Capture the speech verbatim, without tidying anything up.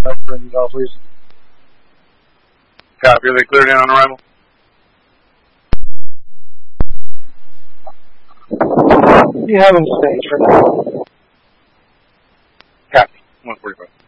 Bring the call, please. Copy. Are they cleared in on arrival? You have him stage for now. Copy. one forty-five.